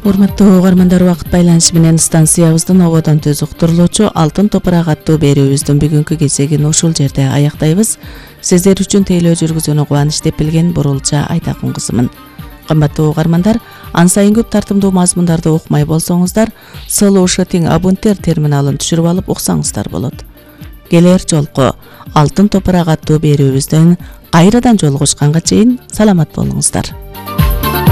Урматтуу угармандар, убакыт байланышы менен станциябыздын ободон түз уктурулуучу Алтын топурак аттуу берүүбүздүн бүгүнкү кезегин ушул жерде аяктайбыз. Сиздер үчүн тейлөө жүргүзүүнү кубаныч деп билген Бурулча Айтакун кызымын. Кымбаттуу угармандар, ан сайын көп тартымдуу мазмундарды укмай болсоңуздар, Solution Abunter терминалын түшүрүп алып уксаңыздар болот. Келер жолку Алтын топурак аттуу берүүбүздөн кайрадан жолугушканга чейин саламат болуңуздар.